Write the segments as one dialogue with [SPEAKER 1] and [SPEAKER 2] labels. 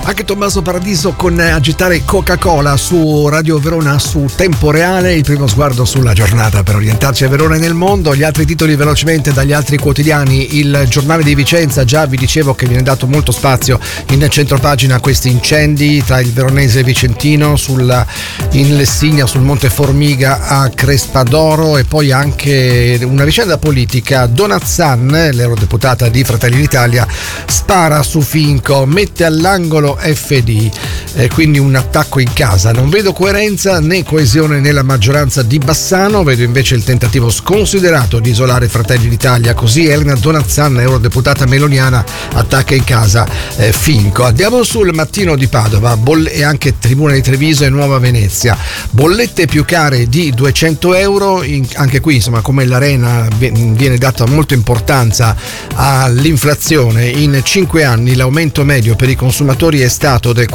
[SPEAKER 1] Anche Tommaso Paradiso con Agitare Coca-Cola su Radio Verona su Tempo Reale, il primo sguardo sulla giornata per orientarci a Verona e nel mondo. Gli altri titoli velocemente dagli altri quotidiani. Il Giornale di Vicenza, già vi dicevo che viene dato molto spazio in centropagina a questi incendi tra il veronese e vicentino, in Lessigna, sul Monte Formiga a Crespadoro, e poi anche una vicenda politica. Donazzan, l'eurodeputata di Fratelli d'Italia, spara su Finco, mette all'angolo FD, quindi un attacco in casa. Non vedo coerenza né coesione nella maggioranza di Bassano, vedo invece il tentativo sconsiderato di isolare Fratelli d'Italia, così Elena Donazzan, eurodeputata meloniana, attacca in casa Finco. Andiamo sul Mattino di Padova e anche Tribuna di Treviso e Nuova Venezia, bollette più care di 200 euro, anche qui insomma come l'Arena viene data molta importanza all'inflazione. In 5 anni l'aumento medio per i consumatori è stato del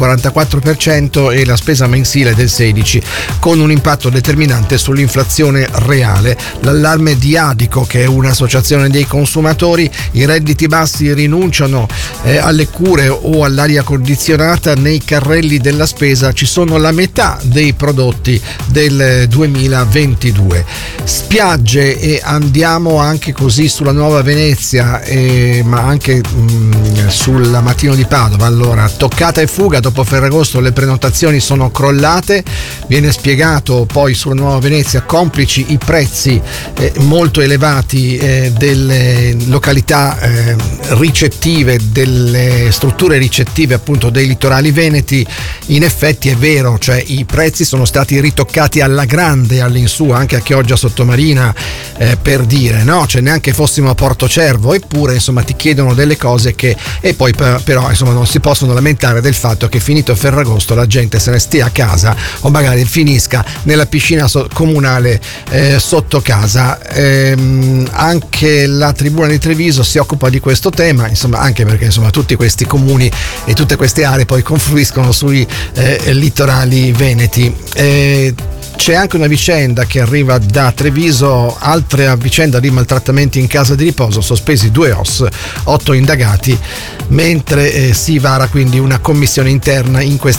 [SPEAKER 1] 44% e la spesa mensile del 16%, con un impatto determinante sull'inflazione reale. L'allarme di Adico, che è un'associazione dei consumatori: i redditi bassi rinunciano alle cure o all'aria condizionata, nei carrelli della spesa ci sono la metà dei prodotti del 2022. Spiagge, e andiamo anche così sulla Nuova Venezia, ma anche sul Mattino di Padova. Allora, toccata e fuga dopo Ferragosto, le prenotazioni sono crollate, viene spiegato poi sulla Nuova Venezia, complici i prezzi molto elevati delle località ricettive, delle strutture ricettive appunto dei litorali veneti. In effetti è vero, cioè i prezzi sono stati ritoccati alla grande all'insù, anche a Chioggia Sottomarina, per dire, no? Cioè neanche fossimo a Portocervo, eppure insomma ti chiedono delle cose che, e poi però insomma non si possono lamentare del fatto che finito Ferragosto la gente se ne stia a casa o magari finisca nella piscina comunale sotto casa. Anche la Tribuna di Treviso si occupa di questo tema, insomma, anche perché insomma tutti questi comuni e tutte queste aree poi confluiscono sui litorali veneti. C'è anche una vicenda che arriva da Treviso, altra vicenda di maltrattamenti in casa di riposo, sospesi 2 OS, 8 indagati, mentre si vara quindi una commissione interna in questa